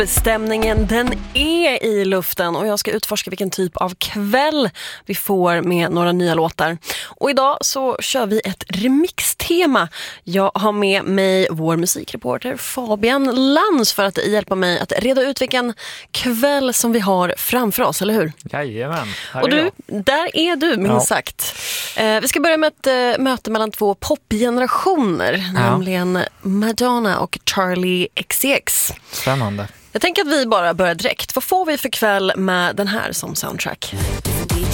Stämningen, den är i luften och jag ska utforska vilken typ av kväll vi får med några nya låtar. Och idag så kör vi ett remixtema. Jag har med mig vår musikreporter Fabian Lans för att hjälpa mig att reda ut vilken kväll som vi har framför oss, eller hur? Jajamän, och du, där är du minst sagt. Vi ska börja med ett möte mellan två popgenerationer, nämligen Madonna och Charli XCX. Spännande. Jag tänker att vi bara börjar direkt. Vad får vi för kväll med den här som soundtrack?